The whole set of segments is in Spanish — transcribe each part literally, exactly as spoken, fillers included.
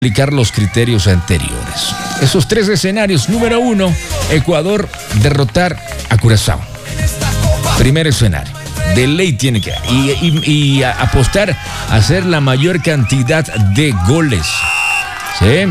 aplicar los criterios anteriores. Esos tres escenarios. Número uno, Ecuador derrotar a Curazao. Primer escenario. De ley tiene que y, y, y a apostar a hacer la mayor cantidad de goles. Sí.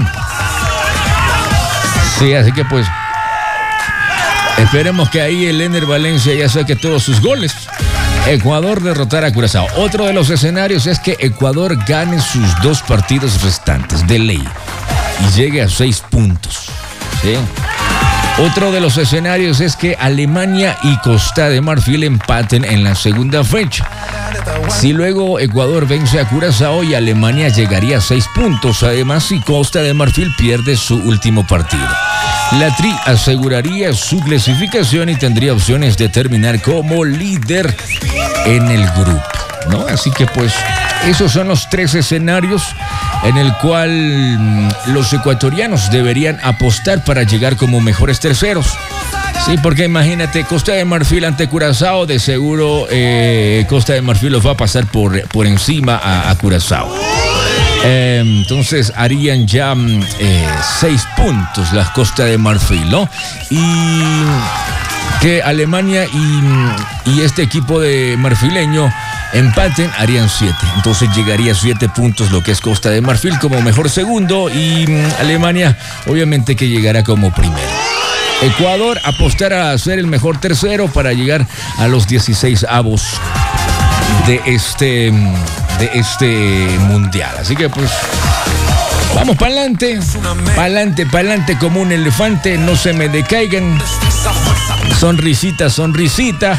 Sí, así que pues esperemos que ahí el Ener Valencia ya saque todos sus goles. Ecuador derrotar a Curazao. Otro de los escenarios es que Ecuador gane sus dos partidos restantes, de ley, y llegue a seis puntos. ¿Sí? Otro de los escenarios es que Alemania y Costa de Marfil empaten en la segunda fecha. Si luego Ecuador vence a Curazao, y Alemania llegaría a seis puntos. Además, si Costa de Marfil pierde su último partido, la Tri aseguraría su clasificación y tendría opciones de terminar como líder en el grupo, ¿no? Así que pues esos son los tres escenarios en el cual los ecuatorianos deberían apostar para llegar como mejores terceros. Sí, porque imagínate, Costa de Marfil ante Curazao, de seguro eh, Costa de Marfil los va a pasar por, por encima a, a Curazao. Eh, entonces harían ya eh, seis puntos las Costa de Marfil, ¿no? Y que Alemania y, y este equipo de marfileño empaten, harían siete. Entonces llegaría a siete puntos lo que es Costa de Marfil como mejor segundo, y Alemania obviamente que llegará como primero. Ecuador apostará a ser el mejor tercero para llegar a los dieciséis avos de este, de este mundial. Así que pues vamos para adelante, para adelante, para adelante como un elefante, no se me decaigan. Sonrisita, sonrisita.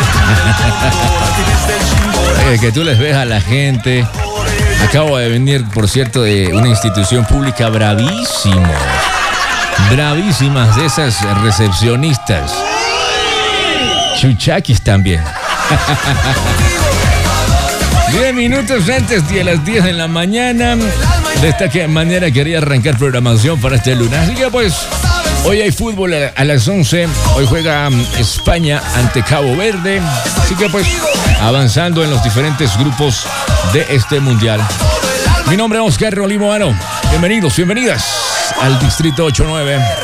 Eh, que tú les ves a la gente. Acabo de venir, por cierto, de una institución pública bravísimo. Bravísimas de esas recepcionistas. Chuchaquis también. Diez minutos antes de las diez de la mañana. De esta manera quería arrancar programación para este lunes. Así que pues, hoy hay fútbol a las once. Hoy juega España ante Cabo Verde. Así que pues, avanzando en los diferentes grupos de este mundial. Mi nombre es Oscar Rolimoano. Bienvenidos, bienvenidas al Distrito ochenta y nueve.